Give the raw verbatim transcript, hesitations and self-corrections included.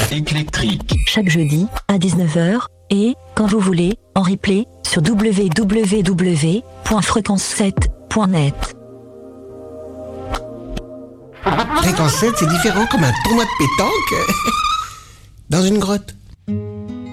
éclectrique. Chaque jeudi à dix-neuf heures et, quand vous voulez, en replay sur w w w point fréquence sept point net. Fréquence sept, c'est différent, comme un tournoi de pétanque dans une grotte.